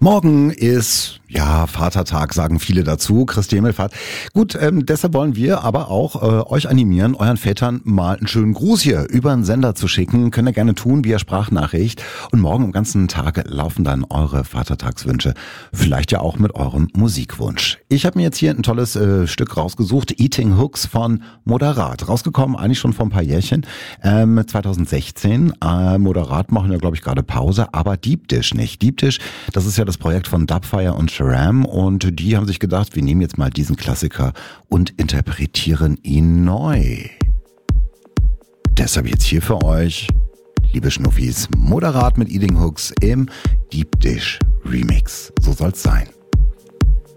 Morgen ist, ja, Vatertag, sagen viele dazu, Christi Himmelfahrt. Gut, deshalb wollen wir aber auch euch animieren, euren Vätern mal einen schönen Gruß hier über den Sender zu schicken. Könnt ihr gerne tun via Sprachnachricht. Und morgen am ganzen Tag laufen dann eure Vatertagswünsche. Vielleicht ja auch mit eurem Musikwunsch. Ich habe mir jetzt hier ein tolles Stück rausgesucht. Eating Hooks von Moderat. Rausgekommen eigentlich schon vor ein paar Jährchen. 2016. Moderat machen ja, glaube ich, gerade Pause. Aber Deep Dish nicht. Deep Dish, das ist ja das Projekt von Dubfire und Sharam. Und die haben sich gedacht, wir nehmen jetzt mal diesen Klassiker und interpretieren ihn neu. Deshalb jetzt hier für euch, liebe Schnuffis, Moderat mit Eating Hooks im Deep Dish Remix. So soll's sein.